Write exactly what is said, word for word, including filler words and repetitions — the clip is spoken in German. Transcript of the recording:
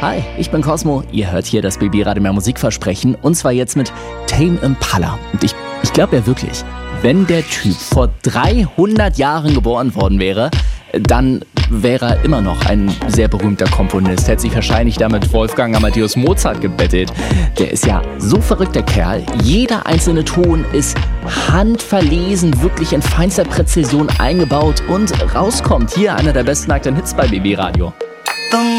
Hi, ich bin Cosmo. Ihr hört hier das Baby Radio Mehr Musikversprechen und zwar jetzt mit Tame Impala. Und ich, ich glaube ja wirklich, wenn der Typ vor dreihundert Jahren geboren worden wäre, dann wäre er immer noch ein sehr berühmter Komponist. Hätte sich wahrscheinlich damit Wolfgang Amadeus Mozart gebettelt. Der ist ja so verrückt, der Kerl. Jeder einzelne Ton ist handverlesen, wirklich in feinster Präzision eingebaut und rauskommt hier einer der besten aktuellen Hits bei B B Radio. The